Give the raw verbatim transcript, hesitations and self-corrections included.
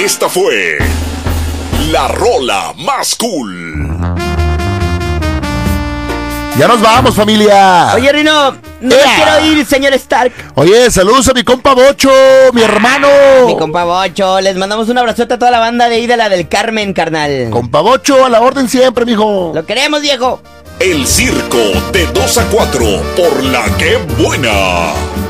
Esta fue la rola más cool. Ya nos vamos, familia. Oye, Rino, no me ¡Ea! quiero ir, señor Stark. Oye, saludos a mi compa Bocho, mi hermano. Mi compa Bocho, les mandamos un abrazote a toda la banda de Isla del Carmen, carnal. Compa Bocho, a la orden siempre, mijo. Lo queremos, viejo. El circo de dos a cuatro por La Que Buena.